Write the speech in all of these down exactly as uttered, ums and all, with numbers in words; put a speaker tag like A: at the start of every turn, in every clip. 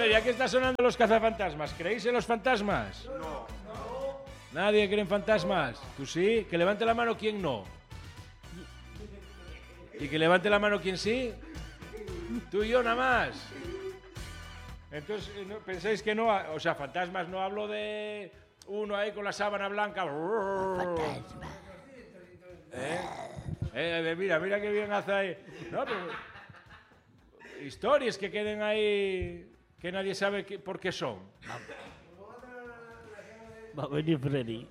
A: ya que está sonando los cazafantasmas, ¿creéis en los fantasmas?
B: No.
A: ¿Nadie cree en fantasmas? ¿Tú sí? Que levante la mano quien no. ¿Y que levante la mano quien sí? Tú y yo nada más. Entonces, ¿no? ¿Pensáis que no? O sea, fantasmas, no hablo de uno ahí con la sábana blanca.
C: Fantasma.
A: ¿Eh? Eh, mira, mira qué bien hace ahí. No, pero... Historias que queden ahí que nadie sabe qué, por qué son.
C: Va a venir Freddy.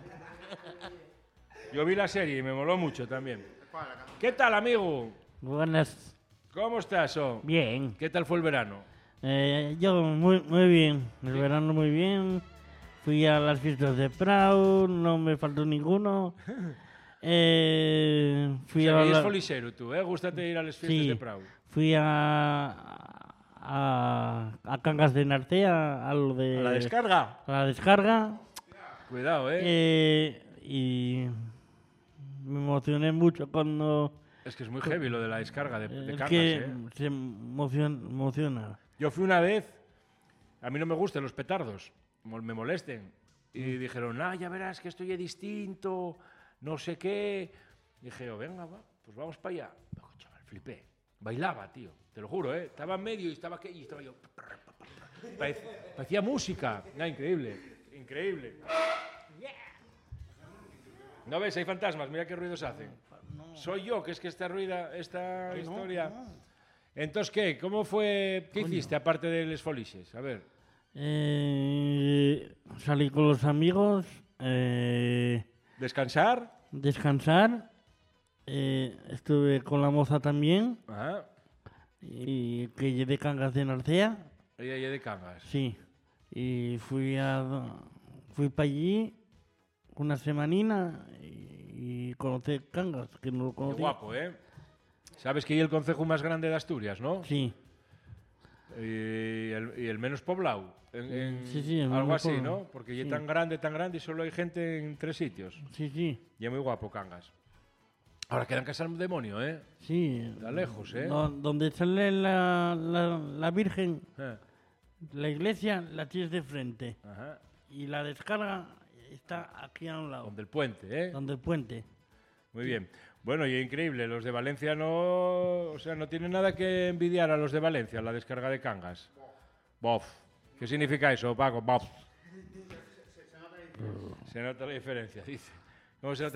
A: Yo vi la serie y me moló mucho también. ¿Qué tal, amigo?
C: Buenas.
A: ¿Cómo estás, oh?
C: Bien.
A: ¿Qué tal fue el verano?
C: Eh, yo muy, muy bien. El
A: Sí.
C: verano muy bien. Fui a las fiestas de Prau, no me faltó ninguno. Eh,
A: O
C: fui
A: sea,
C: a
A: que
C: la-
A: eres folixero tú, ¿eh? Gústate ir a las fiestas
C: Sí.
A: de Prau.
C: Fui a, a, a Cangas de Narcea, a lo de...
A: ¿A la descarga?
C: a la descarga.
A: Cuidado, ¿eh?
C: Eh, y me emocioné mucho cuando...
A: Es que es muy heavy lo de la descarga de, de
C: es
A: Cangas,
C: que
A: ¿eh?
C: se emociona, emociona.
A: Yo fui una vez, a mí no me gustan los petardos, mol- me molesten. Y dijeron, ah, ya verás que esto ya es distinto, no sé qué. Y dije, oh, venga, va, pues vamos para allá. Oh, chaval, flipé. Bailaba, tío, te lo juro, ¿eh? Estaba en medio y estaba aquí y estaba yo. Parec- parecía música. Ah, increíble, increíble. ¿No ves? Hay fantasmas, mira qué ruidos hacen. Soy yo, que es que esta ruida, esta historia... Entonces, ¿qué? ¿Cómo fue? ¿Qué hiciste aparte de Les Foliches? A ver.
C: Eh, salí con los amigos, eh,
A: ¿Descansar?
C: descansar. Eh, estuve con la moza también,
A: Ajá.
C: y que llevé Cangas de Narcea.
A: Ella ya de Cangas.
C: Sí. Y fui a fui para allí una semanina y, y conocí Cangas, que no lo
A: Qué
C: conocía.
A: guapo, ¿eh? Sabes que hay el concejo más grande de Asturias, ¿no?
C: Sí.
A: Y el, y el menos poblado. En, en
C: Sí, sí, el
A: algo
C: menos
A: así,
C: poblado.
A: ¿no? Porque ya
C: Sí.
A: es tan grande, tan grande y solo hay gente en tres sitios.
C: Sí, sí.
A: Y es muy guapo Cangas. Ahora quedan casa al demonio, ¿eh?
C: Sí.
A: Está lejos, ¿eh?
C: Do- donde sale la, la, la Virgen,
A: Eh,
C: la iglesia, la tienes de frente.
A: Ajá.
C: Y la descarga está aquí a un lado,
A: Donde el puente, ¿eh?
C: donde el puente.
A: Muy bien. Bueno, y increíble, los de Valencia no, o sea, no tienen nada que envidiar a los de Valencia, la descarga de Cangas. Bof. ¿Qué significa eso, Paco? Bof. Se nota la diferencia, dice. ¿Cómo se nota?